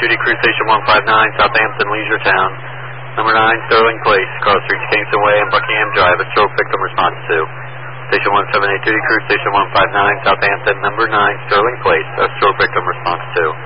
Duty Crew Station 159, Southampton, Leisure Town. Number 9, Sterling Place, cross streets Kingston Way and Buckingham Drive. A stroke victim response to. Station 178 Duty Crew Station 159, Southampton, number 9, Sterling Place. A stroke victim response to.